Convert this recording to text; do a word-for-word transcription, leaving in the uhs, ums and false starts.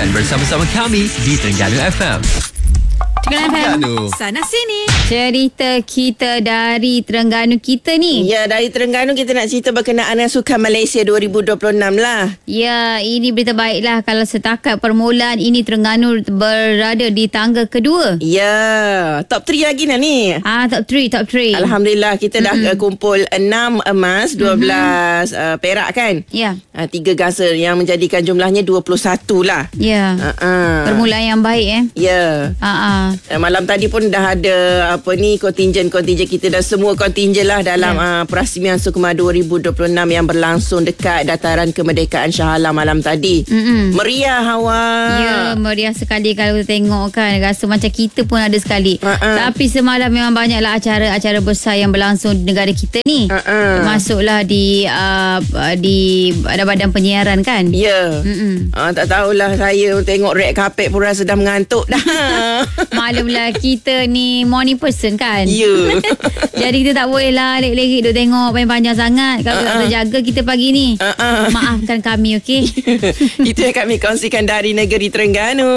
dan bersama-sama kami di Terengganu F M. Terengganu sana sini. Cerita kita dari Terengganu kita ni. Ya, dari Terengganu kita nak cerita berkenaan dengan Sukan Malaysia dua ribu dua puluh enam lah. Ya, ini berita baik lah. Kalau setakat permulaan ini Terengganu berada di tangga kedua. Ya, top tiga lagi lah ni. Ah, top tiga, top tiga. Alhamdulillah kita dah mm-hmm. kumpul enam emas, dua belas mm-hmm. uh, perak kan. Ya. Uh, tiga gasa yang menjadikan jumlahnya dua puluh satu lah. Ya. Uh-uh. Permulaan yang baik eh. Ya. Uh-uh. Uh, malam tadi pun dah ada apa ni kontingen-kontingen kita dah semua kontingen lah dalam yeah. uh, perasmian Sukma dua ribu dua puluh enam yang berlangsung dekat Dataran Kemerdekaan Shah Alam malam tadi. Mm-mm. Meriah Hawa. Ya, meriah sekali kalau tengok kan. Rasa macam kita pun ada sekali. Uh-uh. Tapi semalam memang banyaklah acara-acara besar yang berlangsung di negara kita ni. Uh-uh. Termasuklah di uh, di badan-badan penyiaran kan. Ya. Yeah. Uh, tak tahulah saya tengok red carpet pun rasa dah mengantuk dah. Maklumlah kita ni morning person kan. Ya. Yeah. Jadi kita tak boleh lah lek-lek duk tengok panjang-panjang sangat. Kalau uh-uh. tak terjaga kita pagi ni. Uh-uh. Maafkan kami, okey? Itu yang kami kongsikan dari negeri Terengganu.